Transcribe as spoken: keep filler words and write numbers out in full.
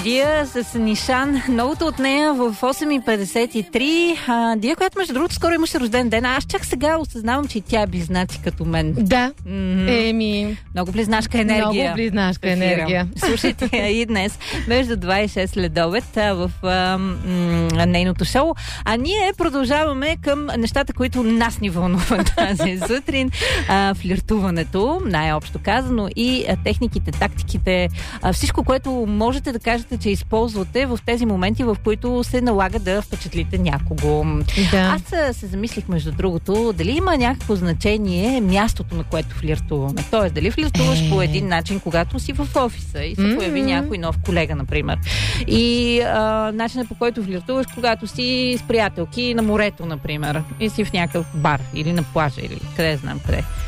Дия с Нишан. Новото от нея в осем и петдесет и три. А, Дия, която между другото скоро имаше рожден ден. Аз чак сега осъзнавам, че тя е близнаци като мен. Да. Mm-hmm. Еми... Много близнашка енергия. Много близнашка енергия. Слушайте и днес между два и шест следобед в а, м- нейното шоу. А ние продължаваме към нещата, които нас ни вълнуват тази сутрин. А, флиртуването, най-общо казано, и а, техниките, тактиките, а, всичко, което можете да кажете, че използвате в тези моменти, в които се налага да впечатлите някого. Да. Аз се замислих, между другото, дали има някакво значение мястото, на което флиртуваме. Тоест, дали флиртуваш е... по един начин, когато си в офиса и се mm-hmm. появи някой нов колега, например. И а, начинът, по който флиртуваш, когато си с приятелки на морето, например. И си в някакъв бар или на плажа, или къде знам къде.